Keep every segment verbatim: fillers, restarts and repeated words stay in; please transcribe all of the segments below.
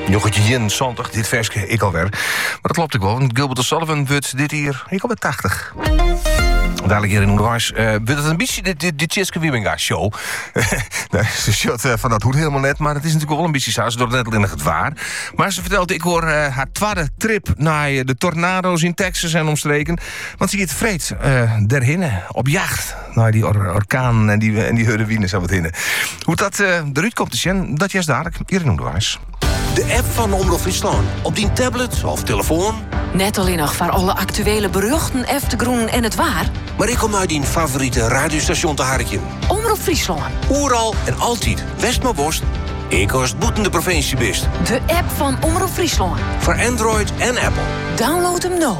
Jochetje eenenzontig, dit versje, ik alweer. Maar dat klopt ook wel, want Gilbert O'Sullivan wordt dit hier, ik alweer tachtig. Dadelijk hier in Onderwijs uh, wordt het een beetje de, de, de Tjitske Wiebinga show. Nee, ze shot uh, van dat hoed helemaal net, maar het is natuurlijk wel een beetje zo. Ze doet net alleen het waar. Maar ze vertelt, ik hoor uh, haar tweede trip naar uh, de tornado's in Texas en omstreken. Want ze gaat vreed uh, derhinnen op jacht naar die or orkaan en die, en die hurricanen zo wat hinnen. Hoe dat uh, eruit komt te zien, dat juist dadelijk hier in Onderwijs. De app van Omroep Friesland. Op die tablet of telefoon. Net alleen nog voor alle actuele beruchten, eftergroen en het waar. Maar ik kom uit die favoriete radiostation te harken. Omroep Friesland. Oeral en altijd. West maar worst. Ik was boeten de provincie best. De app van Omroep Friesland. Voor Android en Apple. Download hem nu.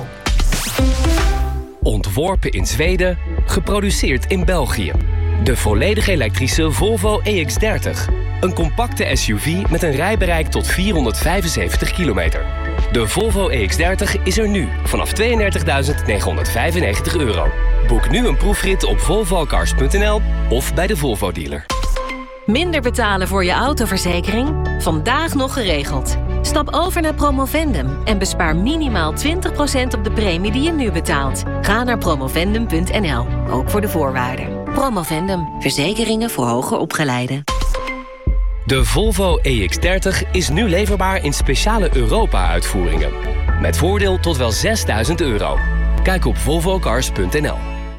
Ontworpen in Zweden, geproduceerd in België. De volledig elektrische Volvo E X dertig. Een compacte S U V met een rijbereik tot vierhonderdvijfenzeventig kilometer. De Volvo E X dertig is er nu vanaf tweeëndertigduizend negenhonderdvijfennegentig euro. Boek nu een proefrit op volvocars punt n l of bij de Volvo dealer. Minder betalen voor je autoverzekering? Vandaag nog geregeld. Stap over naar Promovendum en bespaar minimaal twintig procent op de premie die je nu betaalt. Ga naar promovendum punt n l, ook voor de voorwaarden. Promovendum, verzekeringen voor hoger opgeleiden. De Volvo E X dertig is nu leverbaar in speciale Europa-uitvoeringen. Met voordeel tot wel zesduizend euro. Kijk op volvocars punt n l.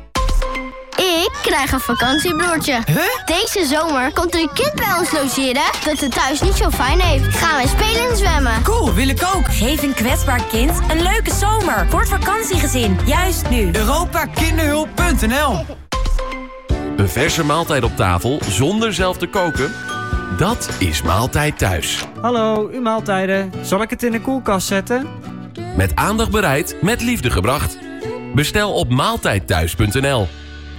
Ik krijg een vakantiebroertje. Huh? Deze zomer komt er een kind bij ons logeren dat het thuis niet zo fijn heeft. Gaan wij spelen en zwemmen. Cool, wil ik ook. Geef een kwetsbaar kind een leuke zomer voor het vakantiegezin. Juist nu. Europa Kinderhulp punt n l. Een verse maaltijd op tafel zonder zelf te koken? Dat is Maaltijd Thuis. Hallo, uw maaltijden. Zal ik het in de koelkast zetten? Met aandacht bereid, met liefde gebracht. Bestel op maaltijd thuis punt n l.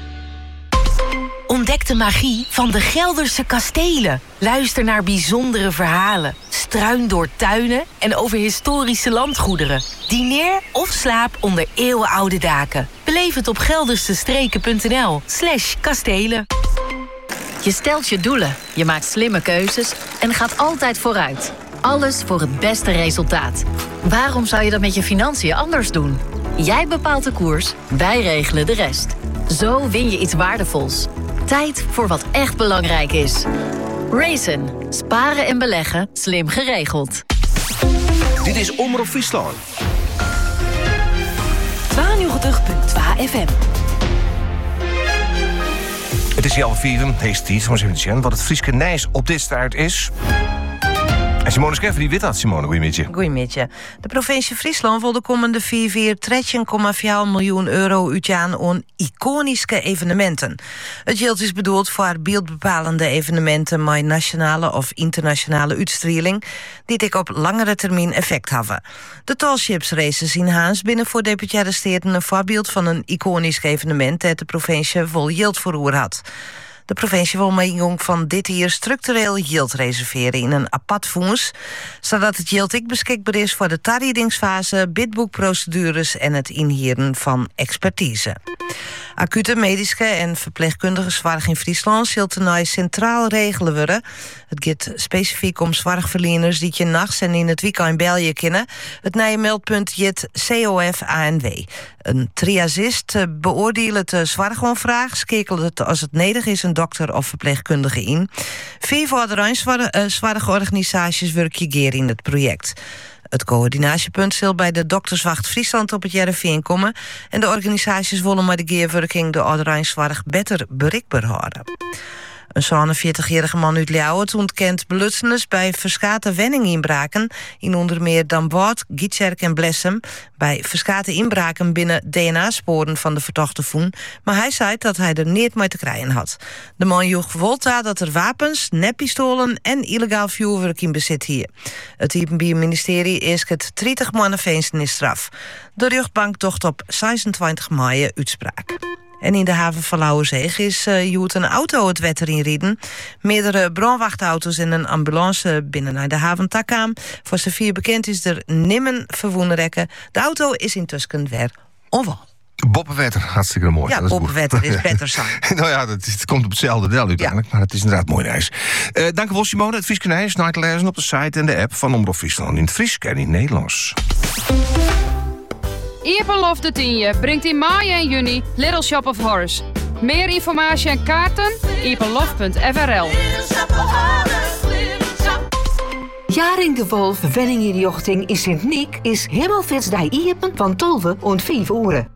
Ontdek de magie van de Gelderse kastelen. Luister naar bijzondere verhalen. Struin door tuinen en over historische landgoederen. Dineer of slaap onder eeuwenoude daken. Beleef het op geldersestreken punt n l slash kastelen. Je stelt je doelen, je maakt slimme keuzes en gaat altijd vooruit. Alles voor het beste resultaat. Waarom zou je dat met je financiën anders doen? Jij bepaalt de koers, wij regelen de rest. Zo win je iets waardevols. Tijd voor wat echt belangrijk is. Raisin. Sparen en beleggen, slim geregeld. Dit is Omroep Friesland. tweeënnegentig punt twee F M. Het is half vier, deze tijd, maar even zien wat het Frieske Nijs op dit staart is. En Simone Scheffer, die weet dat. Simone, goeiemiddag. Goeiemiddag. De provincie Friesland wil de komende vier jaar dertien komma vier miljoen euro uitgaan aan iconische evenementen. Het geld is bedoeld voor beeldbepalende evenementen met nationale of internationale uitstraling, die ik op langere termijn effect hebben. De tallships races in Haans binnen voor deputaire steden een voorbeeld van een iconisch evenement dat de provincie vol geld voor oer had. De provincie wil met ingang van dit jaar structureel geld reserveren in een apart fonds, zodat het geld ook beschikbaar is voor de tarriedingsfase, bidboekprocedures en het inhuren van expertise. Acute medische en verpleegkundige zorg in Friesland zal ten centraal regelen worden. Het gaat specifiek om zorgverleners die je nachts en in het weekend in België kennen. Het nieuwe meldpunt jet C O F A N W. Een triagist beoordeelt de zorgaanvraag, schakelt het als het nodig is een dokter of verpleegkundige in. Vier voor zorgorganisaties werken hier in het project. Het coördinatiepunt zal bij de Dokterswacht Friesland op het Jereveen komen en de organisaties willen met de geerwerking de ouderijnszorg beter bereikbaar houden. Een zevenenveertigjarige man uit Ljouwert ontkent belutsenis bij verschate wenninginbraken in onder meer Damboord, Gietjerk en Blessem, bij verschate inbraken binnen D N A-sporen van de verdachte voen, maar hij zei dat hij er niet mee te krijgen had. De man joeg Volta dat er wapens, neppistolen en illegaal vuurwerk in bezit hier. Het Ministerie is het dertig maanden straf. De rechtbank tocht op zesentwintig mei uitspraak. En in de haven van Lauwerzeeg is uh, je een auto het wetter in rieden. Meerdere brandwachtauto's en een ambulance binnen naar de haven Takkaam. Voor z'n vier bekend is er nimmen verwoenen rekken. De auto is intussen weer onwal. Boppenwetter, hartstikke mooi. Ja, boppenwetter is beter zo. Nou ja, het, het komt op hetzelfde deel uiteindelijk, ja. Maar het is inderdaad mooi ijs. Uh, dank u wel, Simone. Het Frieske Nijs, na te lezen op de site en de app van Omroep Friesland in het Fries en in het Nederlands. Iepenlof de Tienje brengt in mei en juni Little Shop of Horrors. Meer informatie en kaarten, iepenlof punt f r l. Jaring de Wolf Wenningenjochting in Sint-Niek is Hemelfits die Iepen van tolve en vijf uur.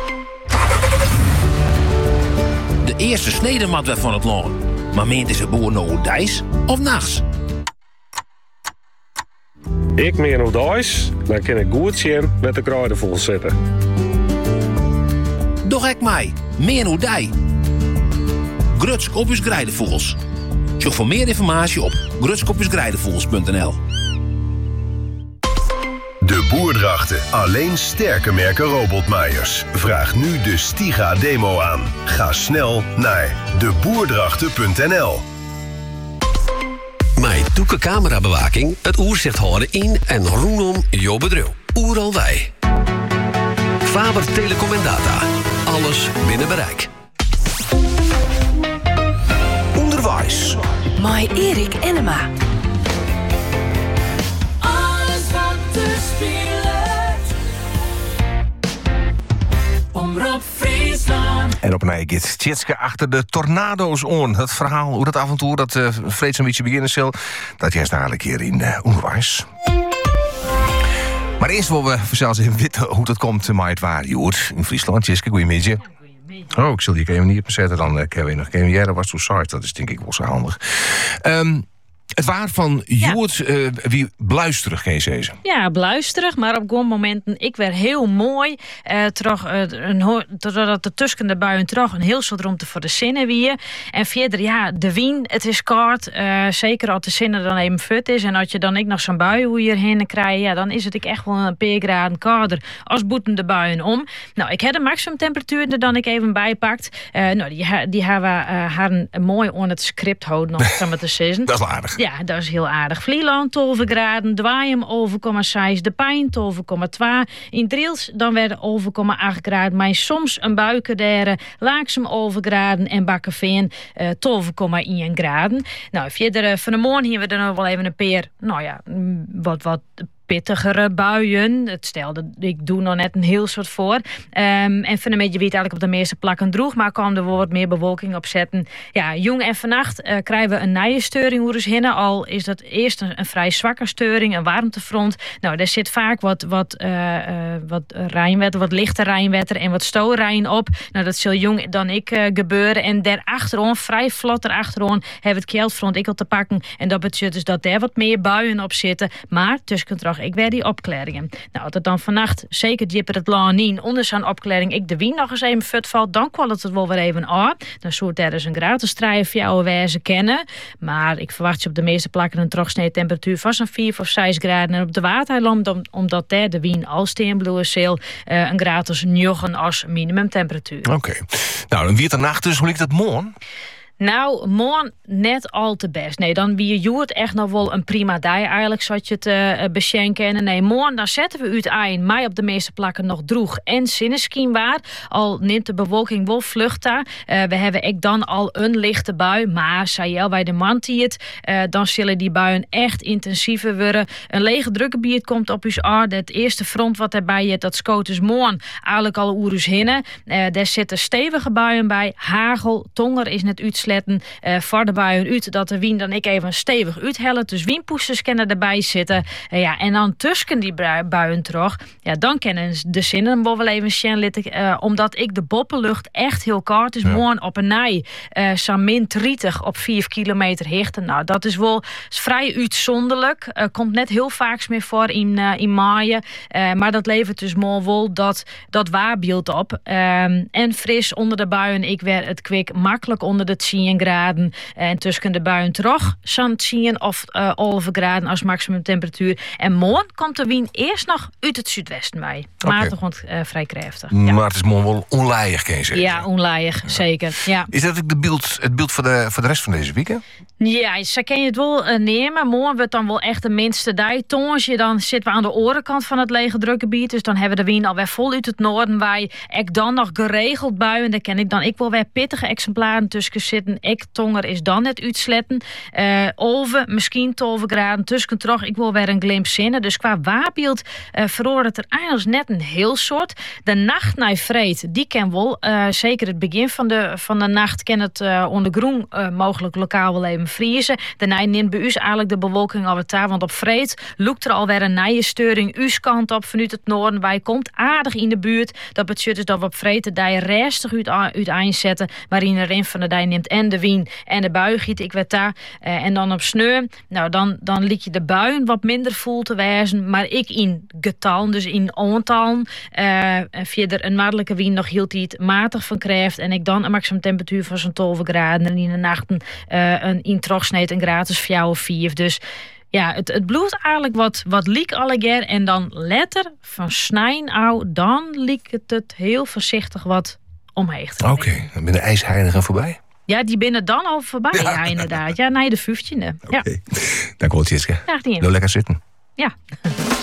De eerste snedemat werd van het land. Maar meent is het boer nou dijs of nachts? Ik meer nog dijs, dan kan ik goed zien met de kruidenvol zitten. Doch ik mij, meer nog dij. Grutsk op uw Grijdenvogels. Zoek voor meer informatie op grutsk op uw grijdenvogels punt n l. De Boerdrachten. Alleen sterke merken robotmaaiers. Vraag nu de Stiga demo aan. Ga snel naar de boerdrachten punt n l. Met Toeke camerabewaking het oerzicht houden in en rondom jouw bedrijf. Oeral wij. Faber Telecom en Data. Alles binnen bereik. Onderwijs. Mai Erik Enema. Alles wat te speelt. Omroep Friesland. En op een eigen git Tjitske achter de tornado's on. Het verhaal hoe dat avontuur dat uh, vreedzaam beetje beginnen zal, dat jij dadelijk hier in uh, onderwijs. Maar eerst willen we vanzelfs even weten hoe dat komt met het waar Joert in Friesland. Tjitske, goeiemiddag. Oh, ik zal die even niet zetten, dan uh, kunnen we nog even. Ja, dat was zo saai, dat is denk ik wel zo handig. Um, Het waar van Joert, ja. uh, wie bluisterig, geen zezen. Ja, bluisterig, maar op gewoon momenten ik werd heel mooi. Uh, terug, uh, een, doordat de tussen de buien terug een heel soort ruimte voor de zinnen weer. En verder, ja, de wien, het is koud. Uh, zeker als de zinnen dan even fut is. En als je dan ik nog zo'n bui hoe hierheen krijgt, ja, dan is het ik echt wel een paar graden kouder als boeten de buien om. Nou, ik heb de maximumtemperatuur er dan ik even bijpakt. Uh, nou, die, die hebben uh, haar een mooi on het script houden nog samen te zeggen. Dat is aardig. Ja, dat is heel aardig. Vlieland twaalf graden, Dwaaiem over komma zes, De Pijn twaalf komma twee. In Driels dan werden over komma acht graden, maar soms een buikerdere, Laaksem over graden en Bakkerveen uh, twaalf komma één graden. Nou, verder uh, van de morgen hier we er nog wel even een paar, nou ja, wat wat pittigere buien. Het stelde, ik doe nog net een heel soort voor. Um, en van een beetje wie het eigenlijk op de meeste plakken droeg, maar kwam er wel wat meer bewolking op zetten. Ja, jong en vannacht uh, krijgen we een nije steuring hoe dus hinnen. Al is dat eerst een, een vrij zwakke steuring, een warmtefront. Nou, daar zit vaak wat, wat, uh, uh, wat rijnwetter, wat lichte rijnwetter en wat stoorrijn op. Nou, dat zal jong dan ik uh, gebeuren. En daarachterom, vrij vlot erachterom, hebben we het keldfront ik al te pakken. En dat betekent dus dat daar wat meer buien op zitten. Maar tussen terug ik werd die opklaringen. Nou, dat dan vannacht zeker jipper het lang niet onder zo'n opklaring ik de wien nog eens even fut valt, dan kwam het wel weer even aan. Dan zou er dus een gratis strijden voor jou wijze kennen. Maar ik verwacht je op de meeste plakken een terugsnee temperatuur van zo'n vier of zes graden. En op de Waterland, omdat daar de wien al steenbloeien zal, uh, een gratis negen als minimumtemperatuur. Oké. Okay. Nou, dan wie het de nacht dus, hoe ligt het morgen? Nou, morgen net al te best. Nee, dan wie je Joert echt nog wel een prima dag eigenlijk, zoals je het uh, beschenken. En nee, morgen dan zetten we uit aan, maar op de meeste plakken nog droeg en zinneschien waar. Al neemt de bewolking wel vlucht daar. Uh, we hebben ik dan al een lichte bui, maar zei je bij de mantiet, uh, dan zullen die buien echt intensiever worden. Een lege drukgebied komt op uw aarde. Het eerste front wat erbij je, dat scoot dus morgen eigenlijk al oerus hinnen. Uh, daar zitten stevige buien bij, hagel, tonger is net uitsletten. Uh, voor de buien uit dat de wien dan ik even stevig uithellen. Dus wienpoesters kunnen erbij zitten. Uh, ja, en dan tussen die buien terug. Ja, dan kennen de zinnen wel even sjenlitten. Uh, omdat ik de boppenlucht echt heel koud is. Ja. Morgen op een nij. Uh, zo min drietig op vier kilometer hichten. Nou, dat is wel vrij uitzonderlijk. Uh, komt net heel vaak meer voor in, uh, in maaien. Uh, maar dat levert dus mooi wel dat, dat waarbeeld op. Uh, en fris onder de buien. Ik werd het kwik makkelijk onder de tien. tien graden. En tussen de buien terug zo'n tien of uh, elf graden als maximumtemperatuur. En morgen komt de wind eerst nog uit het zuidwesten bij. Matig, want uh, vrij krachtig. Ja. Maar het is morgen wel onlaaiig, kan je zeggen. Ja, onlaaiig, ja. Zeker. Ja. Is dat ook de beeld, het beeld voor de, voor de rest van deze week? Hè? Ja, zo kan je het wel uh, nemen. Morgen wordt dan wel echt de minste dag. Tonsje, dan zitten we aan de orenkant van het lege drukgebied. Dus dan hebben we de wind alweer vol uit het noorden. Waar ik dan nog geregeld buien. Daar ken ik dan ik wel weer pittige exemplaren tussen zitten. Ik tonger is dan net uitsletten. Uh, over, misschien twaalf graden tussen terug. Ik wil weer een glimp zinnen. Dus qua waarbeeld uh, verhoort het er eigenlijk net een heel soort. De nacht naar vreed, die ken wel. Uh, zeker het begin van de, van de nacht kan het uh, onder groen uh, mogelijk lokaal wel even vriezen. Daarna neemt bij u eigenlijk de bewolking alweer daar. Want op vreed loopt er alweer een nije steuring uw kant op vanuit het noorden. Waar je komt aardig in de buurt. Dat betekent dus dat we op vreed de dij restig uit, uit einzetten. Waarin de rim van de dij neemt en de wind en de bui giet ik werd daar. Uh, en dan op sneu. Nou, dan, dan liet je de buien wat minder voel te wijzen. Maar ik in getallen, dus in aantallen. Uh, en verder een maandelijke wind nog hield hij het matig van krijgt. En ik dan een maximum temperatuur van zo'n twaalf graden. En in de nachten uh, een in terugsneed een gratis vier of vier. Dus ja, het, het bloedt eigenlijk wat, wat liek allegeer. En dan letter van snijn au, dan liek het het heel voorzichtig wat omheen. Oké, okay, dan ben de ijsheiligen voorbij. Ja, die binnen dan al voorbij, ja, ja inderdaad. Ja, nee, de vijftiende. Oké, okay. Dank u wel, Tjitske. Graag gedaan. Nou, lekker zitten. Ja.